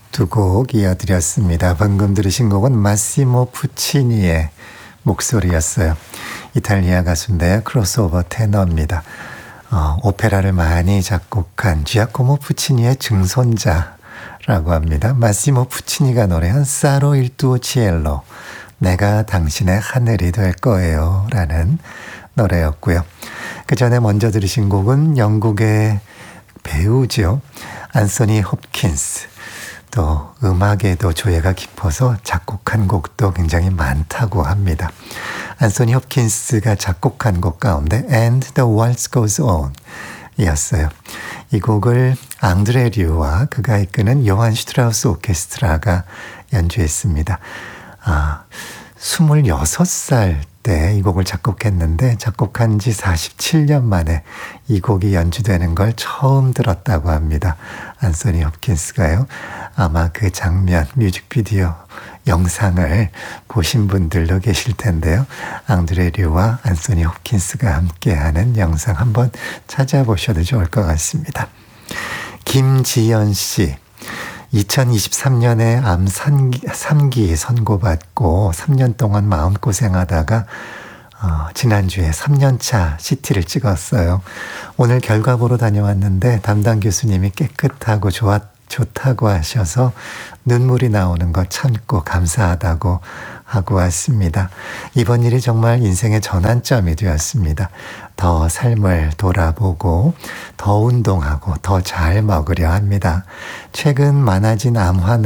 두 곡 이어드렸습니다. 방금 들으신 곡은 마시모 푸치니의 목소리였어요. 이탈리아 가수인데요. 크로스오버 테너입니다. 오페라를 많이 작곡한 지아코모 푸치니의 증손자라고 합니다. 마시모 푸치니가 노래한 사로 일 두오 치엘로, 내가 당신의 하늘이 될 거예요 라는 노래였고요. 그 전에 먼저 들으신 곡은 영국의 배우죠. 안소니 홉킨스. 또 음악에도 조예가 깊어서 작곡한 곡도 굉장히 많다고 합니다. 안소니 홉킨스가 작곡한 곡 가운데 And the Waltz Goes On 이었어요. 이 곡을 앙드레 류와 그가 이끄는 요한 슈트라우스 오케스트라가 연주했습니다. 26살 때 이 곡을 작곡했는데 작곡한 지 47년 만에 이 곡이 연주되는 걸 처음 들었다고 합니다. 안소니 홉킨스가요. 아마 그 장면, 뮤직비디오 영상을 보신 분들도 계실 텐데요. 앙드레 류와 안소니 홉킨스가 함께하는 영상 한번 찾아보셔도 좋을 것 같습니다. 김지연 씨. 2023년에 암 3기 선고받고 3년 동안 마음고생하다가 지난주에 3년차 CT를 찍었어요. 오늘 결과 보러 다녀왔는데 담당 교수님이 깨끗하고 좋다고 하셔서 눈물이 나오는 거 참고 감사하다고 하고 왔습니다. 이번 일이 정말 인생의 전환점이 되었습니다. 더 삶을 돌아보고 더 운동하고 더 잘 먹으려 합니다. 최근 많아진 암 환